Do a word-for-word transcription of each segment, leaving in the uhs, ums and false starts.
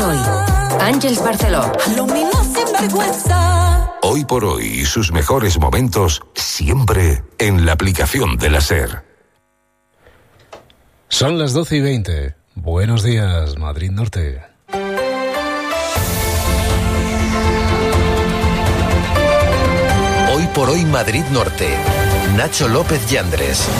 hoy. Àngels Barceló. Hoy por hoy y sus mejores momentos siempre en la aplicación de la SER. Son las doce y veinte. Buenos días, Madrid Norte. Hoy por hoy Madrid Norte. Nacho López Yandres.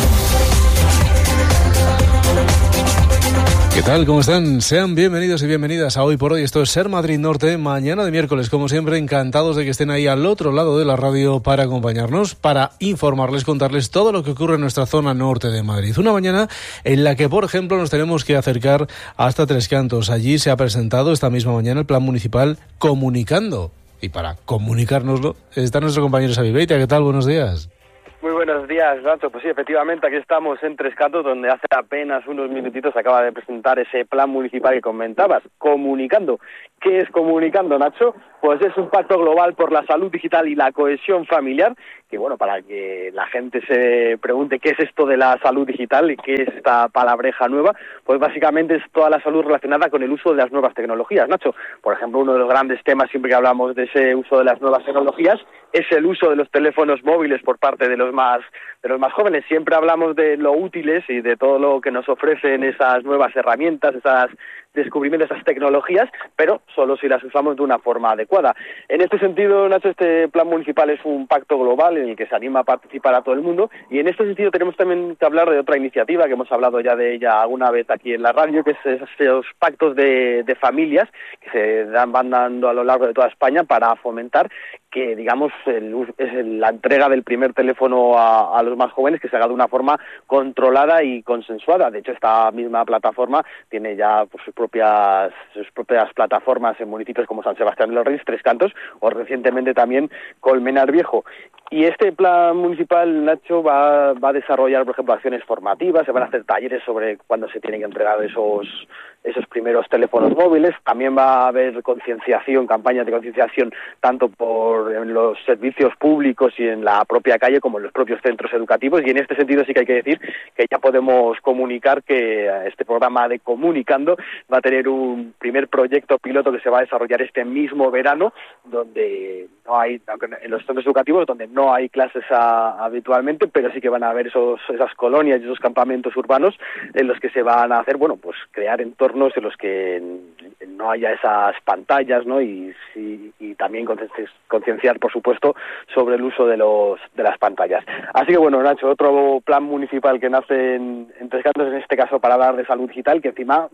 ¿Qué tal? ¿Cómo están? Sean bienvenidos y bienvenidas a Hoy por Hoy. Esto es Ser Madrid Norte, mañana de miércoles. Como siempre, encantados de que estén ahí al otro lado de la radio para acompañarnos, para informarles, contarles todo lo que ocurre en nuestra zona norte de Madrid. Una mañana en la que, por ejemplo, nos tenemos que acercar hasta Tres Cantos. Allí se ha presentado esta misma mañana el Plan Municipal Comunicando. Y para comunicárnoslo está nuestro compañero Xavi Beitia. ¿Qué tal? Buenos días. Muy buenos días, Nacho. Pues sí, efectivamente, aquí estamos en Tres Cantos, donde hace apenas unos minutitos se acaba de presentar ese plan municipal que comentabas, Comunicando. ¿Qué es Comunicando, Nacho? Pues es un pacto global por la salud digital y la cohesión familiar, que bueno, para que la gente se pregunte qué es esto de la salud digital y qué es esta palabreja nueva, pues básicamente es toda la salud relacionada con el uso de las nuevas tecnologías, Nacho. Por ejemplo, uno de los grandes temas siempre que hablamos de ese uso de las nuevas tecnologías es el uso de los teléfonos móviles por parte de los más de los más jóvenes. Siempre hablamos de lo útiles y de todo lo que nos ofrecen esas nuevas herramientas, esas descubrimientos, esas tecnologías, pero solo si las usamos de una forma adecuada. En este sentido, Nacho, este plan municipal es un pacto global en el que se anima a participar a todo el mundo, y en este sentido tenemos también que hablar de otra iniciativa que hemos hablado ya de ella alguna vez aquí en la radio, que es esos pactos de, de familias que se dan, van dando a lo largo de toda España para fomentar que, digamos, el, es la entrega del primer teléfono a, a los más jóvenes, que se haga de una forma controlada y consensuada. De hecho, esta misma plataforma tiene ya pues, sus propias sus propias plataformas en municipios como San Sebastián de los Reyes, Tres Cantos o recientemente también Colmenar Viejo. Y este plan municipal, Nacho, va, va a desarrollar, por ejemplo, acciones formativas, se van a hacer talleres sobre cuándo se tienen que entregar esos esos primeros teléfonos móviles. También va a haber concienciación, campañas de concienciación, tanto por en los servicios públicos y en la propia calle como en los propios centros educativos. Y en este sentido sí que hay que decir que ya podemos comunicar que este programa de Comunicando va a tener un primer proyecto piloto que se va a desarrollar este mismo verano, donde no hay, en los centros educativos, donde no hay clases a, habitualmente, pero sí que van a haber esos, esas colonias y esos campamentos urbanos en los que se van a hacer, bueno, pues crear entornos en los que no haya esas pantallas, ¿no? Y, y, y también concienciar, por supuesto, sobre el uso de los de las pantallas. Así que bueno, Nacho, otro plan municipal que nace en, en Tres Cantos, en este caso para hablar de salud digital, que encima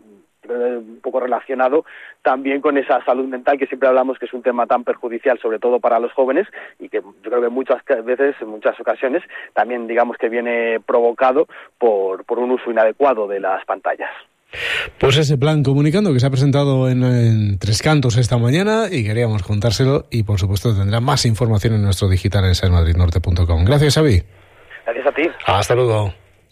un poco relacionado también con esa salud mental que siempre hablamos que es un tema tan perjudicial, sobre todo para los jóvenes, y que yo creo que muchas veces, en muchas ocasiones, también digamos que viene provocado por, por un uso inadecuado de las pantallas. Pues ese plan Comunicando que se ha presentado en, en Tres Cantos esta mañana y queríamos contárselo, y por supuesto tendrá más información en nuestro digital en ser madrid norte punto com. Gracias, Xavi. Gracias a ti. Hasta luego.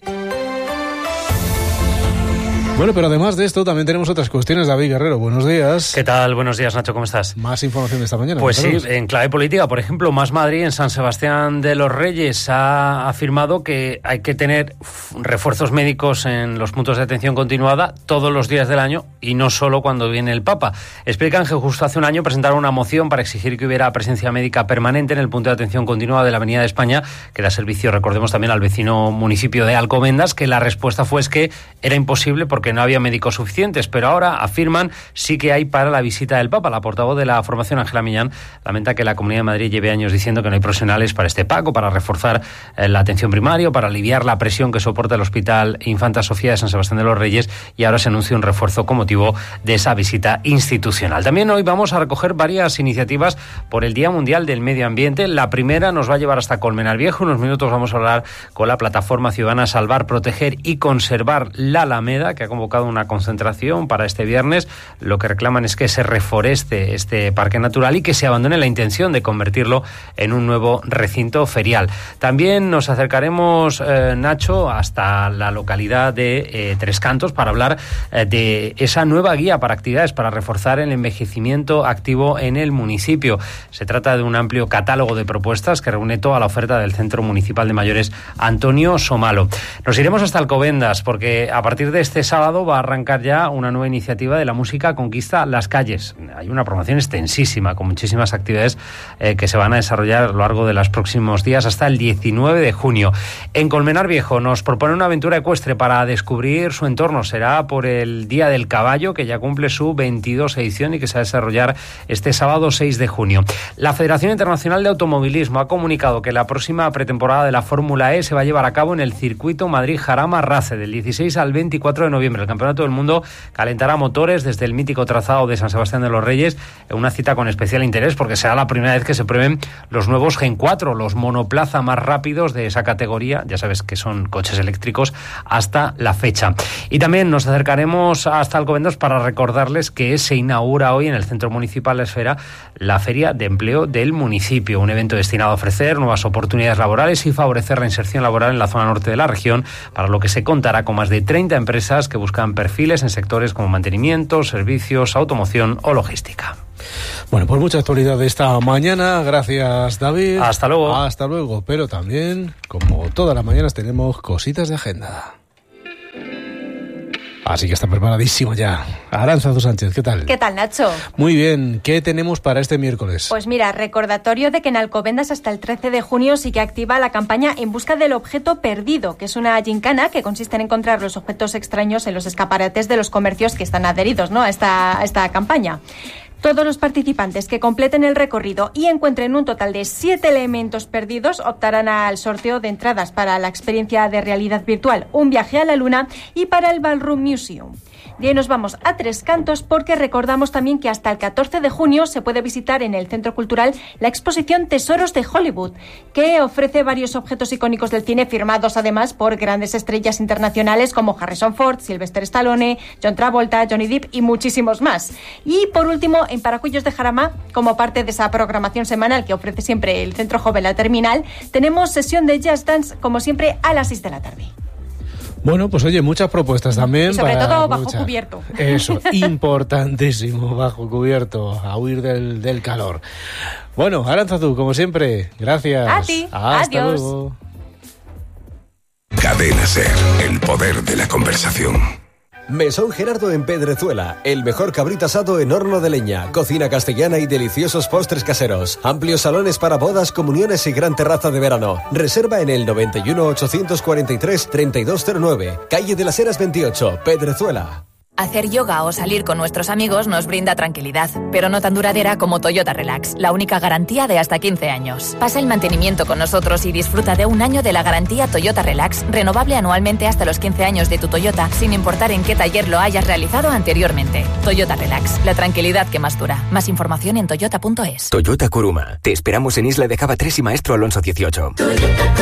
Bueno, pero además de esto también tenemos otras cuestiones. David Guerrero, buenos días. ¿Qué tal? Buenos días, Nacho, ¿cómo estás? Más información de esta mañana. Pues sí, en clave política, por ejemplo, Más Madrid en San Sebastián de los Reyes ha afirmado que hay que tener refuerzos médicos en los puntos de atención continuada todos los días del año y no solo cuando viene el Papa. Explican que justo hace un año presentaron una moción para exigir que hubiera presencia médica permanente en el punto de atención continua de la Avenida de España, que da servicio, recordemos, también al vecino municipio de Alcobendas, que la respuesta fue es que era imposible porque no había médicos suficientes, pero ahora afirman sí que hay para la visita del Papa. La portavoz de la formación, Ángela Millán, lamenta que la Comunidad de Madrid lleve años diciendo que no hay profesionales para este pago, para reforzar eh, la atención primaria, para aliviar la presión que soporta el Hospital Infanta Sofía de San Sebastián de los Reyes, y ahora se anuncia un refuerzo con motivo de esa visita institucional. También hoy vamos a recoger varias iniciativas por el Día Mundial del Medio Ambiente. La primera nos va a llevar hasta Colmenar Viejo. En unos minutos vamos a hablar con la plataforma ciudadana Salvar, Proteger y Conservar la Alameda, que ha convocado una concentración para este viernes. Lo que reclaman es que se reforeste este parque natural y que se abandone la intención de convertirlo en un nuevo recinto ferial. También nos acercaremos, eh, Nacho, hasta la localidad de eh, Tres Cantos para hablar eh, de esa nueva guía para actividades para reforzar el envejecimiento activo en el municipio. Se trata de un amplio catálogo de propuestas que reúne toda la oferta del Centro Municipal de Mayores Antonio Somalo. Nos iremos hasta Alcobendas porque a partir de este sábado sábado va a arrancar ya una nueva iniciativa de La Música Conquista las Calles. Hay una promoción extensísima con muchísimas actividades eh, que se van a desarrollar a lo largo de los próximos días hasta el diecinueve de junio. En Colmenar Viejo nos propone una aventura ecuestre para descubrir su entorno. Será por el Día del Caballo, que ya cumple su veintidós edición y que se va a desarrollar este sábado seis de junio. La Federación Internacional de Automovilismo ha comunicado que la próxima pretemporada de la Fórmula E se va a llevar a cabo en el circuito Madrid-Jarama-Race del dieciséis al veinticuatro de noviembre. El Campeonato del Mundo calentará motores desde el mítico trazado de San Sebastián de los Reyes, en una cita con especial interés porque será la primera vez que se prueben los nuevos Gen cuatro, los monoplaza más rápidos de esa categoría, ya sabes que son coches eléctricos, hasta la fecha. Y también nos acercaremos hasta Alcobendas para recordarles que se inaugura hoy en el Centro Municipal La Esfera la Feria de Empleo del municipio, un evento destinado a ofrecer nuevas oportunidades laborales y favorecer la inserción laboral en la zona norte de la región, para lo que se contará con más de treinta empresas que buscan perfiles en sectores como mantenimiento, servicios, automoción o logística. Bueno, pues mucha actualidad de esta mañana. Gracias, David. Hasta luego. Hasta luego. Pero también, como todas las mañanas, tenemos cositas de agenda. Así que está preparadísimo ya. Arantza Sánchez, ¿qué tal? ¿Qué tal, Nacho? Muy bien. ¿Qué tenemos para este miércoles? Pues mira, recordatorio de que en Alcobendas hasta el trece de junio sigue activa la campaña En busca del objeto perdido, que es una gincana que consiste en encontrar los objetos extraños en los escaparates de los comercios que están adheridos, ¿no?, a esta, a esta campaña. Todos los participantes que completen el recorrido y encuentren un total de siete elementos perdidos optarán al sorteo de entradas para la experiencia de realidad virtual, un viaje a la luna y para el Ballroom Museum. De ahí nos vamos a Tres Cantos porque recordamos también que hasta el catorce de junio se puede visitar en el Centro Cultural la exposición Tesoros de Hollywood, que ofrece varios objetos icónicos del cine firmados además por grandes estrellas internacionales como Harrison Ford, Sylvester Stallone, John Travolta, Johnny Depp y muchísimos más. Y por último, en Paracuellos de Jarama, como parte de esa programación semanal que ofrece siempre el Centro Joven La Terminal, tenemos sesión de Jazz Dance como siempre a las seis de la tarde. Bueno, pues oye, muchas propuestas también. Y sobre para todo aprovechar. bajo cubierto. Eso, importantísimo, bajo cubierto, a huir del, del calor. Bueno, Arantzazu, como siempre, gracias. A ti, Hasta adiós. luego. Cadena SER, el poder de la conversación. Mesón Gerardo en Pedrezuela, el mejor cabrito asado en horno de leña, cocina castellana y deliciosos postres caseros, amplios salones para bodas, comuniones y gran terraza de verano. Reserva en el noventa y uno, ochocientos cuarenta y tres, treinta y dos cero nueve, calle de las Heras veintiocho, Pedrezuela. Hacer yoga o salir con nuestros amigos nos brinda tranquilidad, pero no tan duradera como Toyota Relax, la única garantía de hasta quince años. Pasa el mantenimiento con nosotros y disfruta de un año de la garantía Toyota Relax, renovable anualmente hasta los quince años de tu Toyota, sin importar en qué taller lo hayas realizado anteriormente. Toyota Relax, la tranquilidad que más dura. Más información en toyota punto es. Toyota Kuruma. Te esperamos en Isla de Cava tres y Maestro Alonso dieciocho. Toyota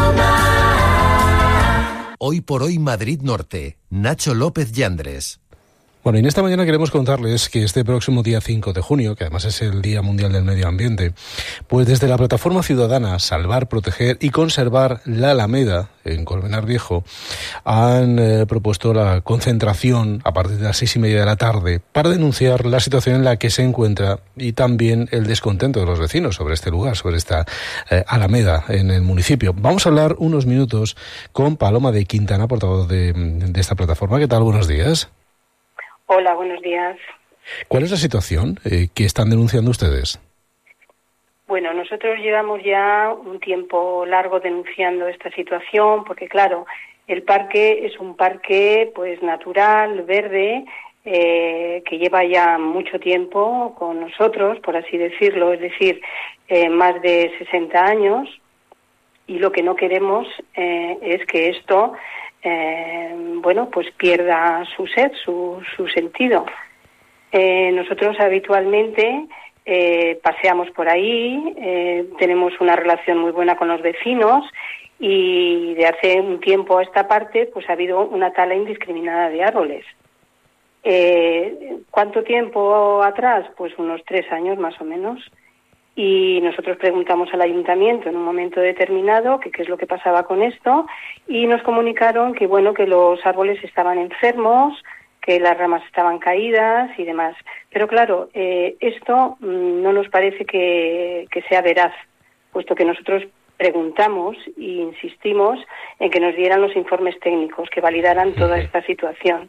Kuruma. Hoy por hoy Madrid Norte. Nacho López Yandres. Bueno, y en esta mañana queremos contarles que este próximo día cinco de junio, que además es el Día Mundial del Medio Ambiente, pues desde la plataforma ciudadana Salvar, Proteger y Conservar la Alameda, en Colmenar Viejo, han eh, propuesto la concentración a partir de las seis y media de la tarde para denunciar la situación en la que se encuentra y también el descontento de los vecinos sobre este lugar, sobre esta eh, Alameda en el municipio. Vamos a hablar unos minutos con Paloma de Quintana, portavoz de, de esta plataforma. ¿Qué tal? Buenos días. Hola, buenos días. ¿Cuál es la situación eh, que están denunciando ustedes? Bueno, nosotros llevamos ya un tiempo largo denunciando esta situación porque, claro, el parque es un parque pues natural, verde, eh, que lleva ya mucho tiempo con nosotros, por así decirlo, es decir, eh, más de sesenta años, y lo que no queremos eh, es que esto Eh, bueno, pues pierda su sed, su, su sentido. Eh, nosotros habitualmente eh, paseamos por ahí, eh, tenemos una relación muy buena con los vecinos y de hace un tiempo a esta parte pues ha habido una tala indiscriminada de árboles. Eh, ¿Cuánto tiempo atrás? Pues unos tres años más o menos. Y nosotros preguntamos al ayuntamiento en un momento determinado que qué es lo que pasaba con esto y nos comunicaron que bueno que los árboles estaban enfermos, que las ramas estaban caídas y demás. Pero claro, eh, esto mmm, no nos parece que, que sea veraz, puesto que nosotros preguntamos e insistimos en que nos dieran los informes técnicos que validaran toda esta situación.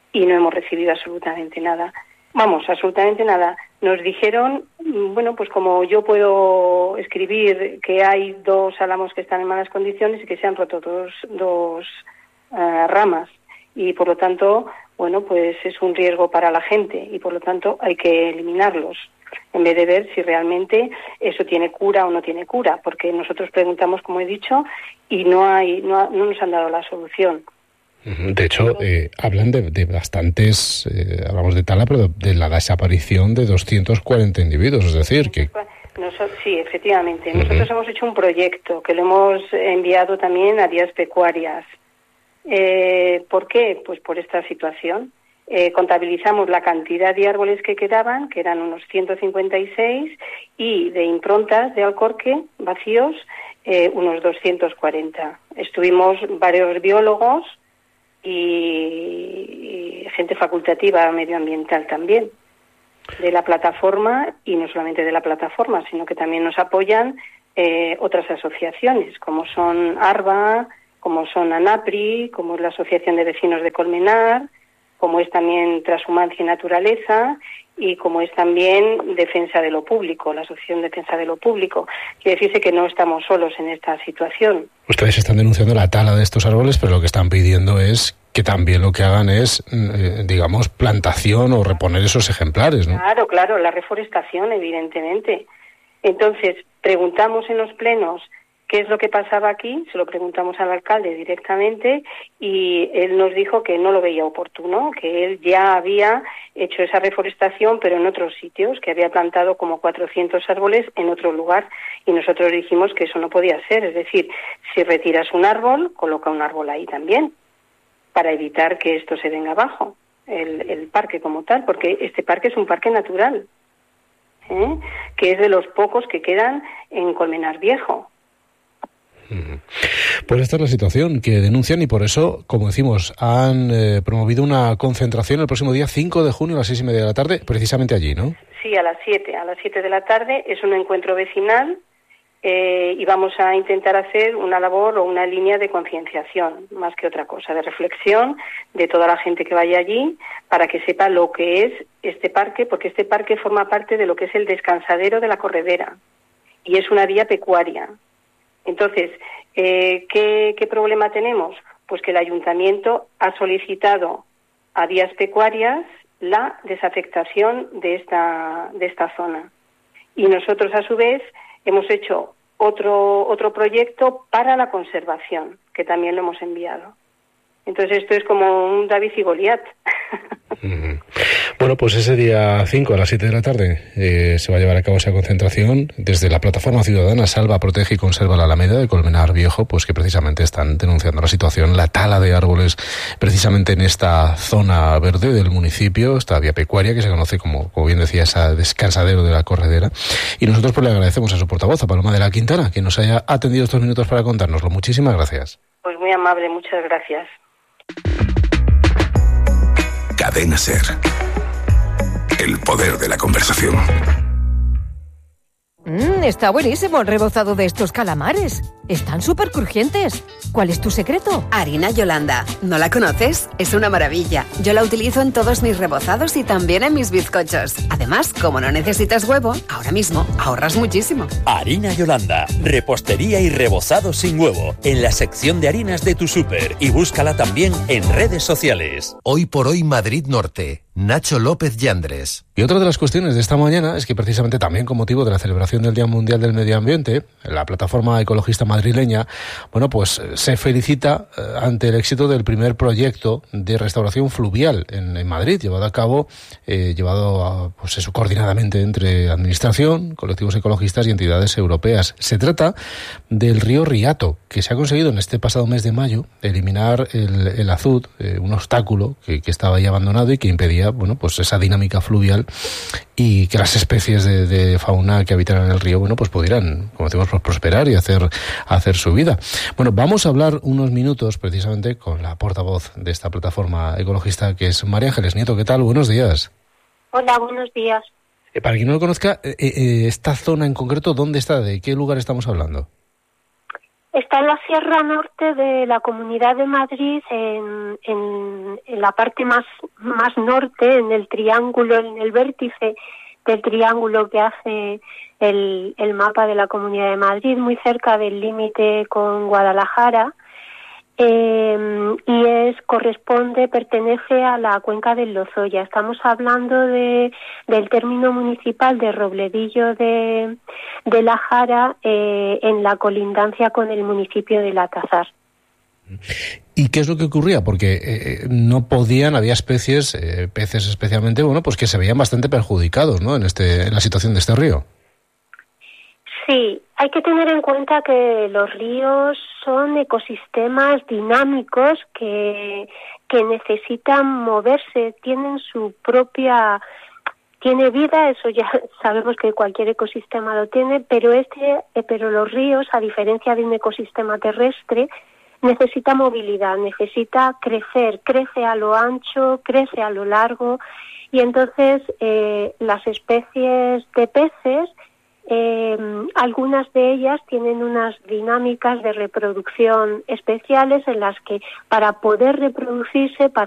y no hemos recibido absolutamente nada. Vamos, absolutamente nada. Nos dijeron, bueno, pues como yo puedo escribir que hay dos álamos que están en malas condiciones y que se han roto dos, dos uh, ramas, y por lo tanto, bueno, pues es un riesgo para la gente y por lo tanto hay que eliminarlos, en vez de ver si realmente eso tiene cura o no tiene cura, porque nosotros preguntamos, como he dicho, y no hay, no, ha, no nos han dado la solución. De hecho, eh, hablan de, de bastantes, eh, hablamos de tala, pero de la desaparición de doscientos cuarenta individuos, es decir, que... Nosotros, sí, efectivamente. Uh-huh. Nosotros hemos hecho un proyecto que lo hemos enviado también a Días Pecuarias. Eh, ¿Por qué? Pues por esta situación. Eh, contabilizamos la cantidad de árboles que quedaban, que eran unos ciento cincuenta y seis, y de improntas de alcorque vacíos, eh, unos doscientos cuarenta. Estuvimos varios biólogos y, y gente facultativa medioambiental también, de la plataforma, y no solamente de la plataforma, sino que también nos apoyan eh, otras asociaciones, como son ARBA, como son ANAPRI, como es la Asociación de Vecinos de Colmenar, como es también Transhumancia y Naturaleza, y como es también Defensa de lo Público, la Asociación de Defensa de lo Público. Quiere decirse que no estamos solos en esta situación. Ustedes están denunciando la tala de estos árboles, pero lo que están pidiendo es que también lo que hagan es, eh, digamos, plantación o reponer esos ejemplares, ¿no? Claro, claro, la reforestación, evidentemente. Entonces, preguntamos en los plenos qué es lo que pasaba aquí, se lo preguntamos al alcalde directamente y él nos dijo que no lo veía oportuno, que él ya había hecho esa reforestación pero en otros sitios, que había plantado como cuatrocientos árboles en otro lugar, y nosotros dijimos que eso no podía ser, es decir, si retiras un árbol, coloca un árbol ahí también, para evitar que esto se venga abajo, el, el parque como tal, porque este parque es un parque natural, ¿eh? que es de los pocos que quedan en Colmenar Viejo. Pues esta es la situación que denuncian y por eso, como decimos, han eh, promovido una concentración el próximo día cinco de junio a las seis y media de la tarde, precisamente allí, ¿no? Sí, a las siete, a las siete de la tarde, es un encuentro vecinal eh, y vamos a intentar hacer una labor o una línea de concienciación, más que otra cosa, de reflexión de toda la gente que vaya allí para que sepa lo que es este parque, porque este parque forma parte de lo que es el descansadero de la Corredera y es una vía pecuaria. Entonces, eh, ¿qué, ¿qué problema tenemos? Pues que el ayuntamiento ha solicitado a Vías Pecuarias la desafectación de esta, de esta zona. Y nosotros, a su vez, hemos hecho otro, otro proyecto para la conservación, que también lo hemos enviado. Entonces, esto es como un David y Goliat. Mm. Bueno, pues ese día cinco a las siete de la tarde eh, se va a llevar a cabo esa concentración desde la plataforma ciudadana Salva, Protege y Conserva la Alameda de Colmenar Viejo, pues que precisamente están denunciando la situación, la tala de árboles precisamente en esta zona verde del municipio, esta vía pecuaria que se conoce como, como bien decía, esa descansadero de la Corredera. Y nosotros pues le agradecemos a su portavoz, a Paloma de la Quintana, que nos haya atendido estos minutos para contárnoslo. Muchísimas gracias. Pues muy amable, muchas gracias. Cadena SER. El poder de la conversación. Mm, está buenísimo el rebozado de estos calamares. Están súper crujientes. ¿Cuál es tu secreto? Harina Yolanda. ¿No la conoces? Es una maravilla. Yo la utilizo en todos mis rebozados y también en mis bizcochos. Además, como no necesitas huevo, ahora mismo ahorras muchísimo. Harina Yolanda. Repostería y rebozado sin huevo. En la sección de harinas de tu súper. Y búscala también en redes sociales. Hoy por hoy Madrid Norte. Nacho López Yandres. Y otra de las cuestiones de esta mañana es que precisamente también con motivo de la celebración del Día Mundial del Medio Ambiente, la plataforma ecologista madrileña, bueno, pues se felicita eh, ante el éxito del primer proyecto de restauración fluvial en, en Madrid, llevado a cabo, eh, llevado a, pues eso, coordinadamente entre administración, colectivos ecologistas y entidades europeas. Se trata del río Riato, que se ha conseguido en este pasado mes de mayo eliminar el, el azud, eh, un obstáculo que, que estaba ahí abandonado y que impedía, bueno, pues esa dinámica fluvial y que las especies de, de fauna que habitan en el río, bueno, pues pudieran, como decimos, pues prosperar y hacer, hacer su vida. Bueno, vamos a hablar unos minutos precisamente con la portavoz de esta plataforma ecologista, que es María Ángeles Nieto. ¿Qué tal? Buenos días. Hola, buenos días. Eh, para quien no lo conozca, eh, eh, esta zona en concreto, ¿dónde está? ¿De qué lugar estamos hablando? Está está en la Sierra Norte de la Comunidad de Madrid, en, en, en la parte más, más norte, en el triángulo, en el vértice del triángulo que hace el, el mapa de la Comunidad de Madrid, muy cerca del límite con Guadalajara. Eh, y es corresponde, pertenece a la cuenca del Lozoya. Estamos hablando de del término municipal de Robledillo de, de la Jara, eh, en la colindancia con el municipio de Latazar. ¿Y qué es lo que ocurría? Porque eh, no podían, había especies, eh, peces especialmente, bueno, pues que se veían bastante perjudicados, ¿no? En este, en la situación de este río. Sí, hay que tener en cuenta que los ríos son ecosistemas dinámicos que, que necesitan moverse, tienen su propia, tiene vida, eso ya sabemos que cualquier ecosistema lo tiene, pero este, eh, pero los ríos, a diferencia de un ecosistema terrestre, necesita movilidad, necesita crecer, crece a lo ancho, crece a lo largo, y entonces eh, las especies de peces, Eh, algunas de ellas tienen unas dinámicas de reproducción especiales en las que para poder reproducirse, para